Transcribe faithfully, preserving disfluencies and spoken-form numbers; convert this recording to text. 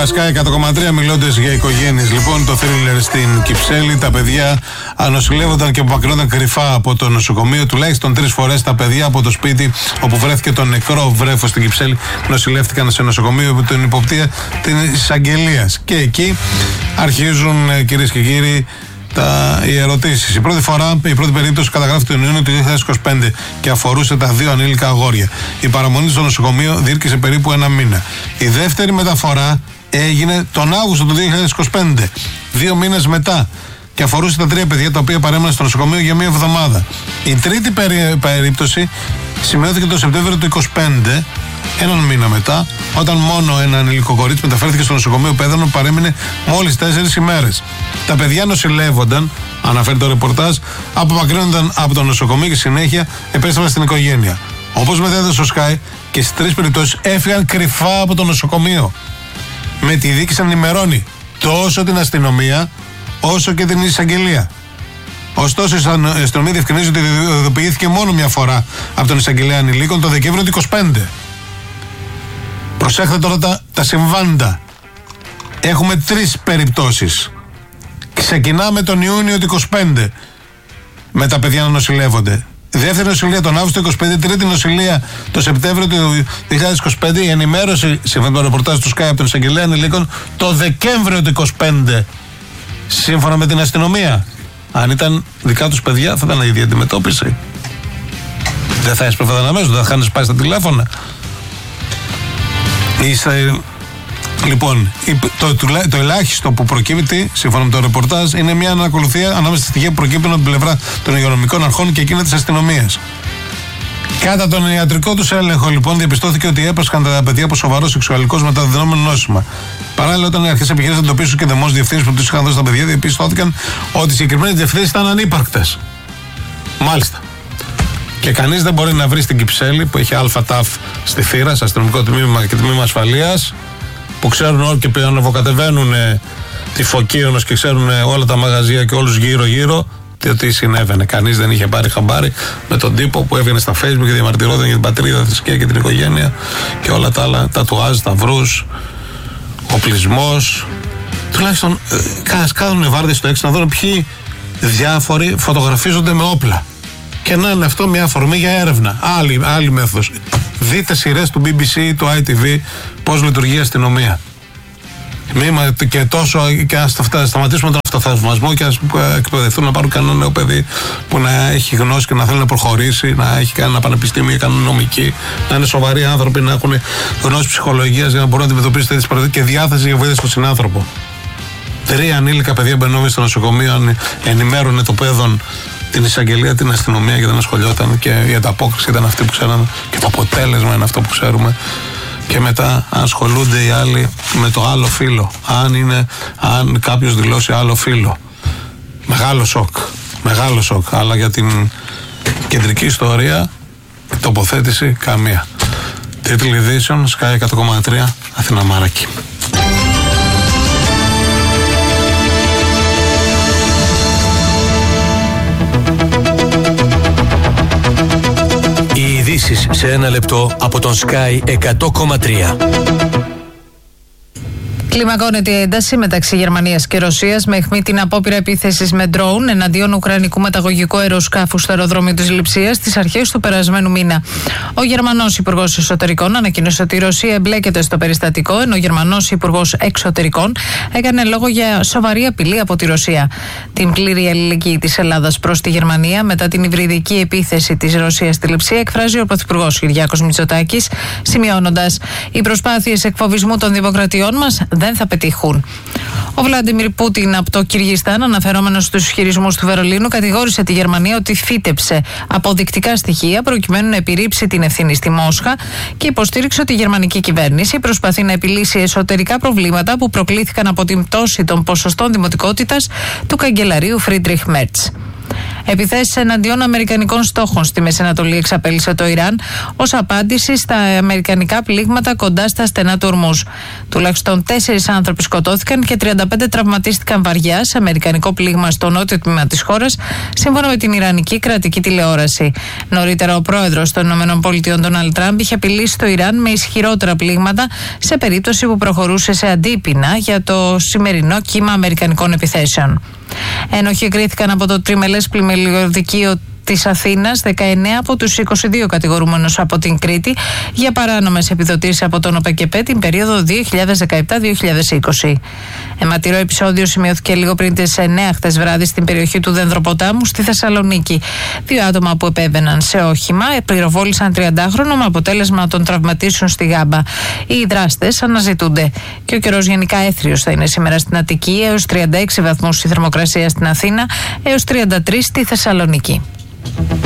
Sky εκατό κόμμα τρία, μιλώντας για οικογένειες. Λοιπόν, το θρίλερ στην Κυψέλη. Τα παιδιά ανοσηλεύονταν και απομακρύνονταν κρυφά από το νοσοκομείο. Τουλάχιστον τρεις φορές τα παιδιά από το σπίτι όπου βρέθηκε το νεκρό βρέφος στην Κυψέλη νοσηλεύτηκαν σε νοσοκομείο υπό την υποπτία της εισαγγελίας. Και εκεί αρχίζουν, κυρίες και κύριοι, τα, οι ερωτήσεις. Η πρώτη φορά, η πρώτη περίπτωση καταγράφει τον Ιούνιο του δύο χιλιάδες είκοσι πέντε και αφορούσε τα δύο ανήλικα αγόρια. Η παραμονή στο νοσοκομείο διήρκησε περίπου ένα μήνα. Η δεύτερη μεταφορά έγινε τον Αύγουστο του δύο χιλιάδες είκοσι πέντε, δύο μήνες μετά, και αφορούσε τα τρία παιδιά τα οποία παρέμεναν στο νοσοκομείο για μία εβδομάδα. Η τρίτη περί, περίπτωση σημειώθηκε το Σεπτέμβριο του είκοσι πέντε, έναν μήνα μετά, όταν μόνο ένα ανήλικο κορίτσι μεταφέρθηκε στο νοσοκομείο Πέδρων που παρέμεινε μόλις τέσσερις ημέρες. Τα παιδιά νοσηλεύονταν, αναφέρει το ρεπορτάζ, απομακρύνονταν από το νοσοκομείο και συνέχεια επέστρεφαν στην οικογένεια. Όπως μετέδωσε ο Sky, και στις τρεις περιπτώσεις έφυγαν κρυφά από το νοσοκομείο. Με τη δίκη να ενημερώνει τόσο την αστυνομία όσο και την εισαγγελία. Ωστόσο, η αστυνομία διευκρινίζει ότι ειδοποιήθηκε μόνο μια φορά από τον εισαγγελέα ανηλίκων το Δεκέμβριο του είκοσι πέντε. Προσέχτε τώρα τα, τα συμβάντα. Έχουμε τρεις περιπτώσεις. Ξεκινάμε τον Ιούνιο του είκοσι πέντε με τα παιδιά να νοσηλεύονται. Δεύτερη νοσηλεία τον Αύγουστο του είκοσι πέντε, τρίτη νοσηλεία το Σεπτέμβριο του δύο χιλιάδες είκοσι πέντε, η ενημέρωση, σύμφωνα με το ρεπορτάζ του Sky από τον εισαγγελέα ανηλίκων, το Δεκέμβριο του είκοσι πέντε, σύμφωνα με την αστυνομία. Αν ήταν δικά τους παιδιά, θα ήταν η ίδια αντιμετώπιση. Δεν θα έσπρεφαν αμέσως, δεν θα είχαν σπάσει τα τηλέφωνα. Είστε... Λοιπόν, το, το, το ελάχιστο που προκύπτει, σύμφωνα με το ρεπορτάζ, είναι μια ανακολουθία ανάμεσα στα στοιχεία που προκύπτουν από την πλευρά των υγειονομικών αρχών και εκείνα της αστυνομίας. Κατά τον ιατρικό τους έλεγχο, λοιπόν, διαπιστώθηκε ότι έπασχαν τα παιδιά από σοβαρό σεξουαλικό μεταδεδομένο νόσημα. Παράλληλα, όταν οι αρχές επιχείρησαν να εντοπίσουν και δημόσιες διευθύνσεις που τους είχαν δώσει τα παιδιά, διαπιστώθηκαν ότι οι συγκεκριμένες διευθύνσεις ήταν ανύπαρκτες. Μάλιστα. Και κανείς δεν μπορεί να βρει στην Κυψέλη, που έχει ΑΤΑΦ στη θύρα, σε αστυνομικό τμήμα και τμήμα ασφαλείας, που ξέρουν όλοι και ανεβοκατεβαίνουν τη Φωκίωνος και ξέρουν όλα τα μαγαζιά και όλους γύρω-γύρω, τι συνέβαινε. Κανείς δεν είχε πάρει χαμπάρι, με τον τύπο που έβγαινε στα Facebook και διαμαρτυρόταν για την πατρίδα, τη θρησκεία και την οικογένεια και όλα τα άλλα, τατουάζ, σταυρούς, οπλισμός. Τουλάχιστον κάνουν βάρδιες στο έξω να δουν ποιοι διάφοροι φωτογραφίζονται με όπλα. Και να είναι αυτό μια αφορμή για έρευνα. Άλλη, άλλη μέθοδος. Δείτε σειρές του μπι μπι σι, του άι τι βι, πώς λειτουργεί η αστυνομία. Και τόσο, και ας σταματήσουμε τον αυτοθαυμασμό και ας εκπαιδευτούν να πάρουν κανένα νέο παιδί που να έχει γνώση και να θέλει να προχωρήσει, να έχει κάνει ένα πανεπιστήμιο, να κάνουν νομική, να είναι σοβαροί άνθρωποι, να έχουν γνώση ψυχολογίας για να μπορούν να αντιμετωπίσουν τέτοιες παραδείγματα και διάθεση για βοήθεια στον συνάνθρωπο. Τρία ανήλικα παιδιά μπαινόβοι στο νοσοκομείο, ενημέρωνε το παιδόν την εισαγγελία, την αστυνομία και δεν ασχολιόταν, και η ανταπόκριση ήταν αυτή που ξέραμε και το αποτέλεσμα είναι αυτό που ξέρουμε. Και μετά ασχολούνται οι άλλοι με το άλλο φύλο. Αν είναι, αν κάποιος δηλώσει άλλο φύλο. Μεγάλο σοκ. Μεγάλο σοκ. Αλλά για την κεντρική ιστορία, τοποθέτηση καμία. Τίτλοι ειδήσεων, Sky εκατό κόμμα τρία, Αθήνα Μάρακη. Ειδήσεις σε ένα λεπτό από τον Sky εκατό κόμμα τρία. Κλιμακώνεται η ένταση μεταξύ Γερμανίας και Ρωσίας με αιχμή την απόπειρα επίθεσης με ντρόουν εναντίον ουκρανικού μεταγωγικού αεροσκάφου στο αεροδρόμιο της Λειψίας στις αρχές του περασμένου μήνα. Ο Γερμανός Υπουργός Εσωτερικών ανακοίνωσε ότι η Ρωσία εμπλέκεται στο περιστατικό, ενώ ο Γερμανός Υπουργός Εξωτερικών έκανε λόγο για σοβαρή απειλή από τη Ρωσία. Την πλήρη αλληλεγγύη της Ελλάδας προς τη Γερμανία μετά την υβριδική επίθεση της Ρωσίας στη Λειψία εκφράζει ο Πρωθυπουργός Κυριάκος Μητσοτάκης, σημειώνοντας: οι προσπάθειες εκφοβισμού των δημοκρατιών μας δεν θα πετύχουν. Ο Βλάντιμιρ Πούτιν από το Κυργιστάν, αναφερόμενος στους ισχυρισμούς του Βερολίνου, κατηγόρησε τη Γερμανία ότι φύτεψε αποδεικτικά στοιχεία προκειμένου να επιρρύψει την ευθύνη στη Μόσχα και υποστήριξε ότι η γερμανική κυβέρνηση προσπαθεί να επιλύσει εσωτερικά προβλήματα που προκλήθηκαν από την πτώση των ποσοστών δημοτικότητας του καγκελαρίου Φρίντριχ Μέρτς. Επιθέσεις εναντίον αμερικανικών στόχων στη Μέση Ανατολή εξαπέλυσε το Ιράν ως απάντηση στα αμερικανικά πλήγματα κοντά στα στενά του Ορμούζ. Τουλάχιστον τέσσερις άνθρωποι σκοτώθηκαν και τριάντα πέντε τραυματίστηκαν βαριά σε αμερικανικό πλήγμα στο νότιο τμήμα της χώρας, σύμφωνα με την Ιρανική κρατική τηλεόραση. Νωρίτερα, ο πρόεδρος των ΗΠΑ, Ντόναλντ Τραμπ, είχε απειλήσει το Ιράν με ισχυρότερα πλήγματα σε περίπτωση που προχωρούσε σε αντίπεινα για το σημερινό κύμα αμερικανικών επιθέσεων. Ένοχοι κρίθηκαν από το τριμελές πλημμυριωδικείο της Αθήνας δεκαεννέα από τους είκοσι δύο κατηγορούμενους από την Κρήτη για παράνομες επιδοτήσεις από τον ΟΠΕΚΕΠΕ την περίοδο δύο χιλιάδες δεκαεπτά δύο χιλιάδες είκοσι. Αιματηρό επεισόδιο σημειώθηκε λίγο πριν τις εννέα χθες βράδυ στην περιοχή του Δένδροποτάμου στη Θεσσαλονίκη. Δύο άτομα που επέβαιναν σε όχημα πυροβόλησαν τριαντάχρονο με αποτέλεσμα να τον τραυματίσουν στη Γάμπα. Οι δράστες αναζητούνται. Και ο καιρός γενικά έθριος θα είναι σήμερα στην Αττική, έως τριάντα έξι βαθμούς η θερμοκρασία στην Αθήνα, έως τριάντα τρεις στη Θεσσαλονίκη.